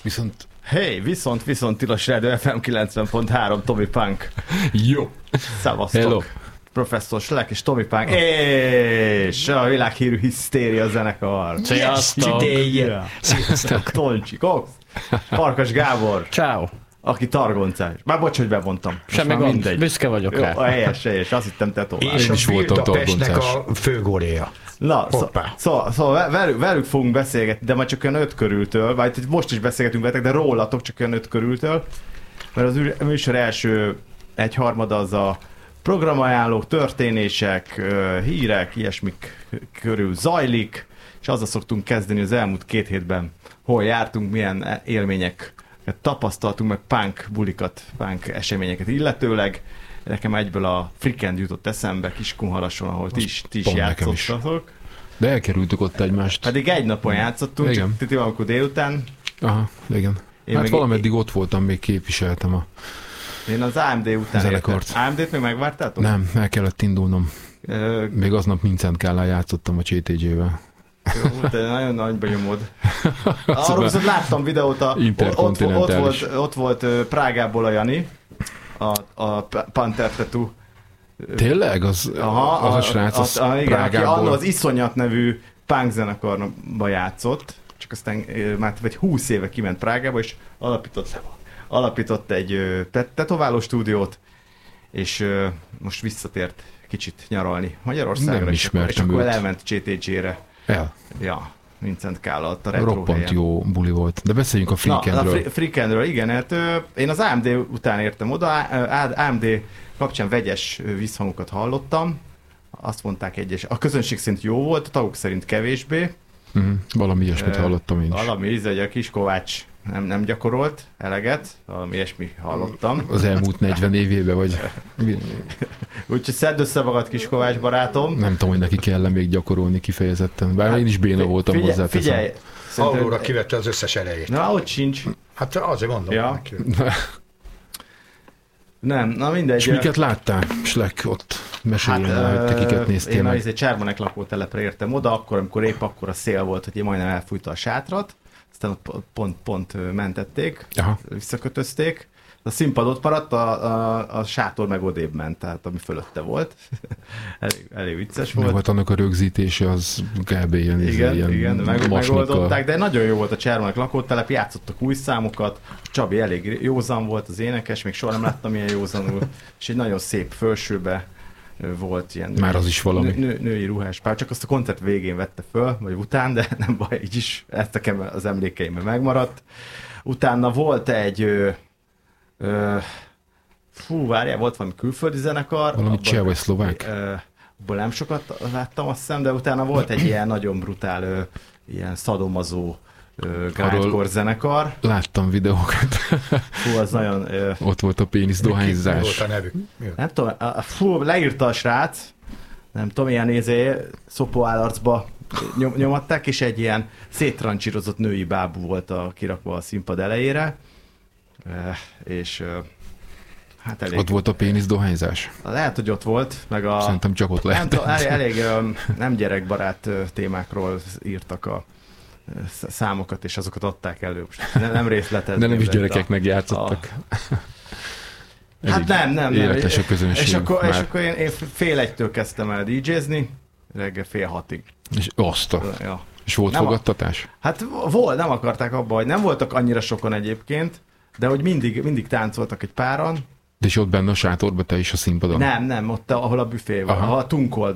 Viszont... Hey, viszont Tilos Rádió FM 90.3, Tommy Punk. Jó. Szevasztok. Hello. Professzor Slek és Tommy Punk. És a világhírű Hisztéria zenekar. Sziasztok. Sziasztok. Toncsi, Cox, Farkas Gábor. Ciao. Aki targoncás. Már bocs, hogy bemondtam. Semmi gond, büszke vagyok rá. Jó, helyes, azt hittem te tovább. És Én is a voltam Budapestnek targoncás. a főgóléja. Na, Hoppá. szóval velük fogunk beszélgetni, de majd csak olyan 5 körültől, vagy most is beszélgetünk veletek, de rólatok csak olyan 5 körültől, mert az műsor első egyharmada az a programajánlók, történések, hírek, ilyesmik körül zajlik, és azzal szoktunk kezdeni az elmúlt 2 hétben, hol jártunk, milyen élmények tapasztaltunk, meg punk bulikat, punk eseményeket illetőleg. Nekem egyből a Freakend jutott eszembe Kiskunhalason, ahol ti is játszottatok. De elkerültük ott egymást. Pedig egy napon játszottunk, igen. csak ti valamikor délután. Aha, igen. Hát valameddig ott voltam, még képviseltem a Én az AMD után zenekart. AMD-t még megvártátok? Nem, el kellett indulnom. Még aznap Vincent Kállán játszottam a CTG-vel. Jó, te nagyon nagyba nyomod. Arról viszont láttam videót, ott volt Prágából a Jani, a Panther Tattoo. Tényleg? Az a srác az igen, aki Prágából. anno az Iszonyat nevű punk zenekarba játszott, csak aztán már vagy 20 éve kiment Prágába, és alapított egy tetováló stúdiót, és most visszatért kicsit nyaralni Magyarországra, Nem és akkor őt. elment CTG-re. Ja, Vincent Kála ott a retro Roppant helyen. jó buli volt. De beszéljünk a Freakendről. A Freakendről, igen, hát én az AMD után értem oda, AMD kapcsán vegyes visszhangokat hallottam, azt mondták a közönség szerint jó volt, a tagok szerint kevésbé. Valami ilyesmit hallottam én is. Valami hogy a kis Kovács nem gyakorolt eleget, valami ilyesmi hallottam. Az elmúlt 40 évében, vagy... Úgyhogy szedd össze magad, kis Kovács barátom. Nem tudom, hogy neki kell még gyakorolni kifejezetten. Bár én is béna voltam hozzá. Figyelj! Aurora kivette az összes elejét. Na, ott sincs. Hát azért mondom. Ja. Nem, na mindegy. És miket láttál, Slek, ott? Meséljen, hogy te kiket néztél meg. Én egy Csármanek lakótelepre értem oda, amikor épp akkor a szél volt, hogy én majdnem elfújta a sátrat, aztán ott pont mentették, visszakötözték. A színpad ott maradt, a sátor meg odébb ment, tehát ami fölötte volt. elég vicces volt. Nem volt annak a rögzítése, az kb. Igen, megoldották, de nagyon jó volt a Csármanek lakótelep, játszottak új számokat, Csabi elég józan volt az énekes, még soha nem láttam ilyen józanul, és egy nagyon szép fölsőbe volt ilyen már az is valami. Női ruhás pár, csak azt a koncert végén vette föl, vagy után, de nem baj, így is, ezt nekem az emlékeimben megmaradt. Utána volt egy várjál, volt valami külföldi zenekar. Valami cseh vagy szlovák? Abból nem sokat láttam, azt hiszem, de utána volt egy ilyen nagyon brutál, ilyen szadomazó grindcore zenekar. Láttam videókat. Az nagyon... Ott volt a pénisz dohányzás. Mi volt a nevük? Nem tudom, leírta a srác, nem tudom, ilyen szopóállarcba nyomatták, és egy ilyen széttrancsírozott női bábú volt kirakva a színpad elejére. És hát elég... Ott volt a pénisz dohányzás? Lehet, hogy ott volt, meg Szerintem csak ott lehet. Elég nem gyerekbarát témákról írtak a számokat, és azokat adták elő. Most nem részletezni. De nem is gyerekeknek játszottak. Hát nem. Életes a közönség. És akkor én 1:30 kezdtem el DJ-zni, reggel 5:30. És Ja. És volt fogadtatás? Hát volt, nem akarták abba, hogy nem voltak annyira sokan egyébként, de hogy mindig táncoltak egy páran. De és ott benne a sátorban te is a színpadon? Nem, ott ahol a büfé van, ahol a tunkold